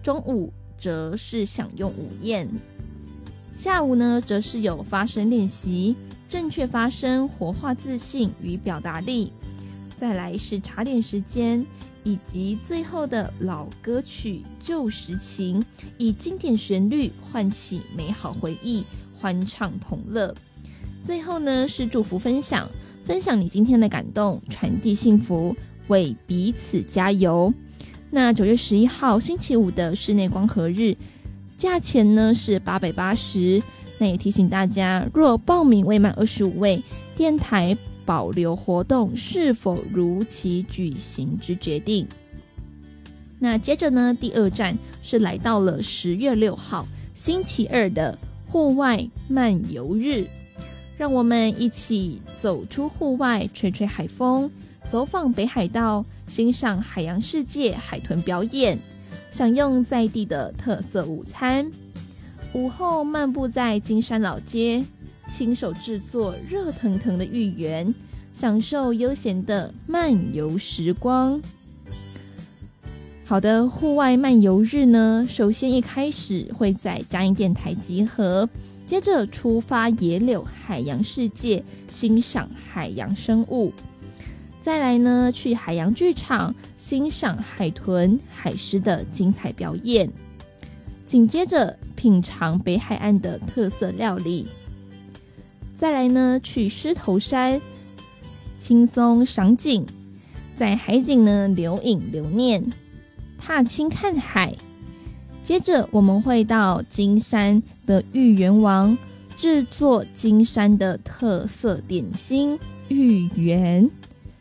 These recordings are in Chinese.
中午则是享用午宴，下午呢则是有发声练习，正确发声活化自信与表达力，再来是茶点时间，以及最后的老歌曲旧时情，以经典旋律唤起美好回忆，欢唱同乐。最后呢是祝福分享你今天的感动，传递幸福，为彼此加油。那9月11号星期五的室内光合日，价钱呢是880。那也提醒大家，若报名未满25位，电台保留活动是否如期举行之决定。那接着呢，第二站是来到了10月6号星期二的户外漫游日，让我们一起走出户外，吹吹海风，走访北海道，欣赏海洋世界海豚表演，享用在地的特色午餐。午后漫步在金山老街，亲手制作热腾腾的芋圆，享受悠闲的漫游时光。好的，户外漫游日呢，首先一开始会在佳音电台集合，接着出发野柳海洋世界，欣赏海洋生物，再来呢去海洋剧场欣赏海豚海狮的精彩表演，紧接着品尝北海岸的特色料理，再来呢去狮头山轻松赏景，在海景呢留影留念，踏青看海。接着我们会到金山的芋圆王制作金山的特色点心芋圆，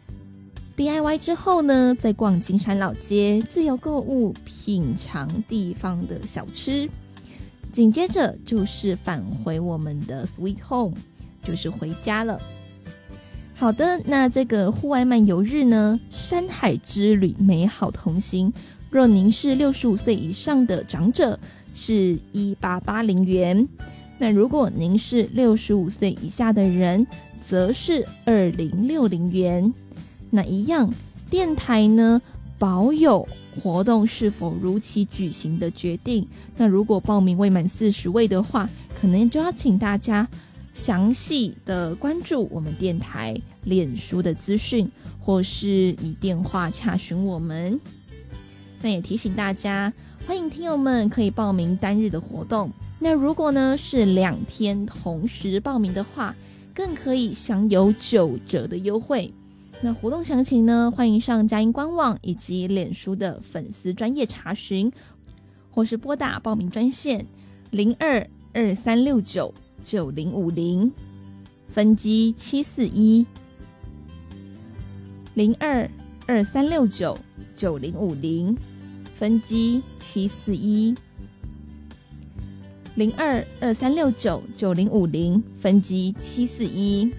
DIY 之后呢，再逛金山老街自由购物，品尝地方的小吃，紧接着就是返回我们的 Sweet Home， 就是回家了。好的，那这个户外漫游日呢，山海之旅美好同行，若您是65岁以上的长者是1880元，那如果您是65岁以下的人则是2060元。那一样，电台呢保有活动是否如期举行的决定，那如果报名未满40位的话，可能就要请大家详细的关注我们电台脸书的资讯，或是以电话洽询我们。那也提醒大家，欢迎听友们可以报名单日的活动，那如果呢是2天同时报名的话，更可以享有9折的优惠。那活动详情呢，欢迎上佳音官网以及脸书的粉丝专页查询，或是拨打报名专线0223699050分机741 0223699050分机741 0223699050分机741。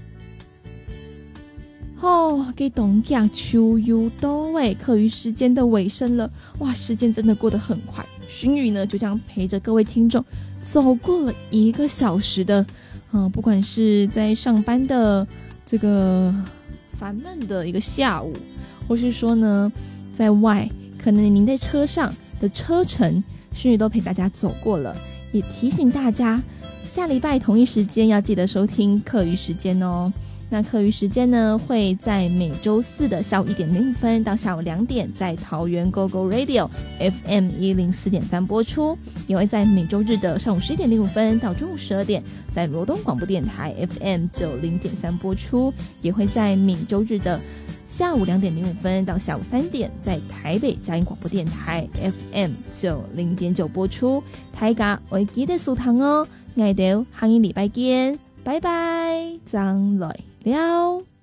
给董亚秋优都课余时间的尾声了，哇，时间真的过得很快。勋宇呢就这样陪着各位听众走过了1个小时的不管是在上班的这个烦闷的一个下午，或是说呢在外可能您在车上的车程，勋宇都陪大家走过了，也提醒大家下礼拜同一时间要记得收听课余时间哦。那课余时间呢，会在每周四的下午1点05分到下午2点，在桃园 GoGo Radio FM 104.3播出，也会在每周日的上午11点05分到中午12点，在罗东广播电台 FM 90.3播出，也会在每周日的下午2点05分到下午3点，在台北佳音广播电台 FM 90.9播出。大家會記得收聽哦，我哋下個禮拜見，拜拜，再來了。